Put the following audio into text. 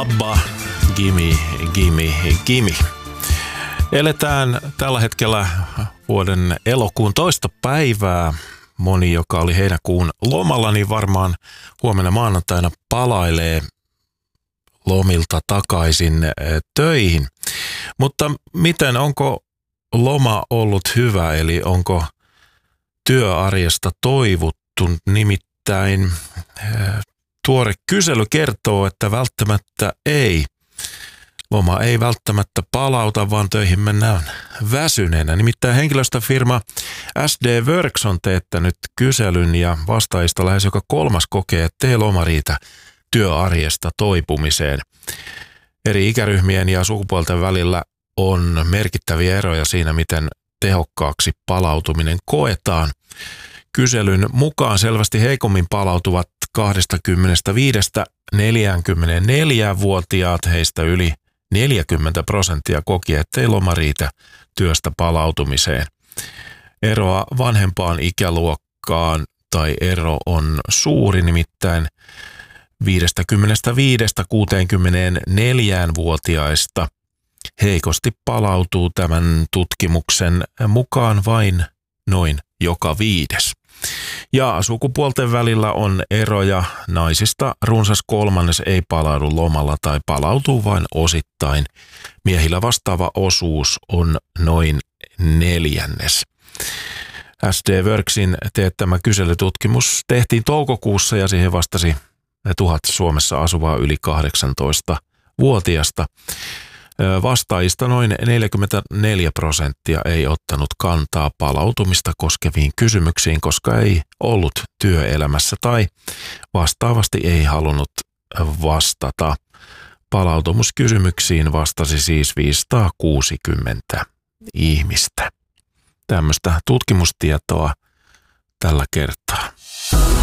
ABBA, Gimme, Gimme, Gimme. Eletään tällä hetkellä vuoden elokuun 2. päivää. Moni, joka oli heinäkuun lomalla, niin varmaan huomenna maanantaina palailee lomilta takaisin töihin. Mutta miten, onko loma ollut hyvä, eli onko työarjesta toivuttu? Nimittäin tuore kysely kertoo, että välttämättä ei. Loma ei välttämättä palauta, vaan töihin mennään väsyneenä. Nimittäin henkilöstöfirma SD Works on teettänyt kyselyn ja vastaajista lähes joka 3. kokee, että ei loma riitä työarjesta toipumiseen. Eri ikäryhmien ja sukupuolten välillä on merkittäviä eroja siinä, miten tehokkaaksi palautuminen koetaan. Kyselyn mukaan selvästi heikommin palautuvat 25–44-vuotiaat, heistä yli 40% koki, ettei loma riitä työstä palautumiseen. Eroa vanhempaan ikäluokkaan tai ero on suuri, nimittäin 55–64-vuotiaista heikosti palautuu tämän tutkimuksen mukaan vain noin joka 5. Ja sukupuolten välillä on eroja. Naisista runsas 1/3 ei palaudu lomalla tai palautuu vain osittain. Miehillä vastaava osuus on noin 1/4. SD Worksin teettämä kyselytutkimus tehtiin toukokuussa ja siihen vastasi 1000 Suomessa asuvaa yli 18-vuotiasta. Vastaajista noin 44% ei ottanut kantaa palautumista koskeviin kysymyksiin, koska ei ollut työelämässä tai vastaavasti ei halunnut vastata. Palautumiskysymyksiin vastasi siis 560 ihmistä. Tämmöistä tutkimustietoa tällä kertaa.